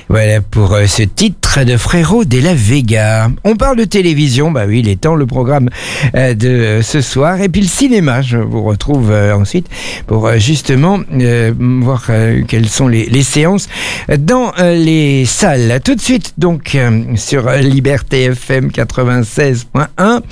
Voilà pour ce titre de Frérot de la Vega. On parle de télévision, bah oui, il est temps, le programme de ce soir. Et puis le cinéma, je vous retrouve ensuite pour justement voir quelles sont les séances dans les salles. Tout de suite, donc, sur Liberté FM 96.1,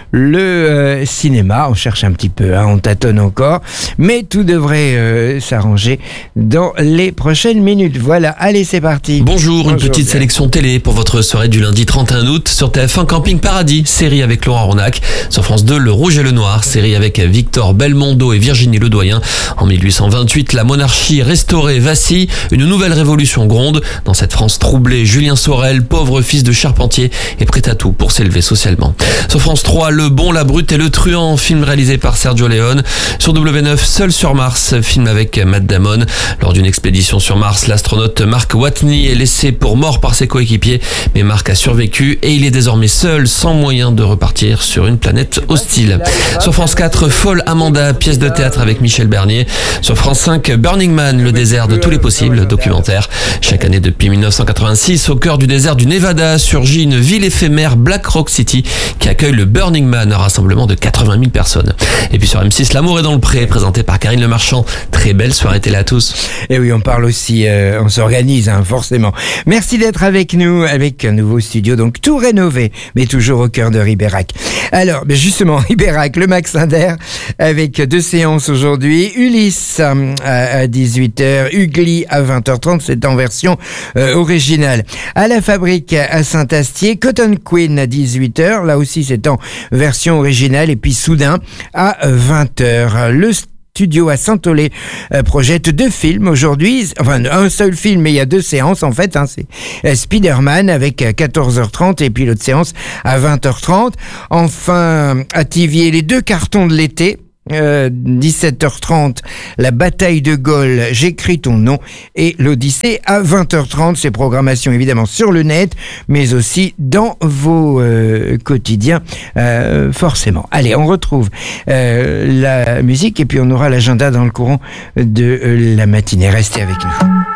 le cinéma, on cherche un petit peu, on tâtonne encore, mais tout devrait s'arranger dans les prochaines minutes. Voilà, allez, c'est parti. Bonjour, une petite sélection télé pour votre soirée du lundi 31 août sur TF1 Camping Paradis, série avec Laurent Ronac. Sur France 2, Le Rouge et le Noir, série avec Victor Belmondo et Virginie Ledoyen. En 1828, la monarchie restaurée vacille, une nouvelle révolution gronde. Dans cette France troublée, Julien Sorel, pauvre fils de charpentier, est prêt à tout pour s'élever socialement. Sur France 3, Le Bon, la Brute et le Truand, film réalisé par Sergio Leone. Sur W9, Seul sur Mars, film avec Matt Damon. Lors d'une expédition sur Mars, l'astronaute Mark Watney est laissé pour mort par ses coéquipiers, mais Mark a survécu et il est désormais seul, sans moyen de repartir sur une planète hostile. Sur France 4, Folle Amanda, pièce de théâtre avec Michel Bernier. Sur France 5, Burning Man, le désert de tous les possibles, documentaire. Chaque année depuis 1986, au cœur du désert du Nevada, surgit une ville éphémère, Black Rock City, qui accueille le Burning Man, un rassemblement de 80 000 personnes. Et puis sur M6, L'amour est dans le pré, présenté par Karine Le Marchand. Très belle soirée télé à tous. Et oui, on parle aussi, on s'organise, forcément. Merci d'être avec nous, avec un nouveau studio, donc tout rénové, mais toujours au cœur de Ribérac. Alors, justement, Ribérac, le Max Inder, avec 2 séances aujourd'hui. Ulysse à 18h, Ugly à 20h30, c'est en version originale. À la Fabrique à Saint-Astier, Cotton Queen à 18h, là aussi c'est en version originale. Et puis Soudain à 20h. Le studio à Saint-Olé projette 2 films aujourd'hui, enfin un seul film, mais il y a 2 séances en fait, c'est Spider-Man avec 14h30 et puis l'autre séance à 20h30. Enfin, à Thiviers, les 2 cartons de l'été, 17h30, La bataille de Gaulle, J'écris ton nom, et l'Odyssée à 20h30. Ces programmations évidemment sur le net, mais aussi dans vos quotidiens, forcément. Allez, on retrouve la musique et puis on aura l'agenda dans le courant de la matinée. Restez avec nous.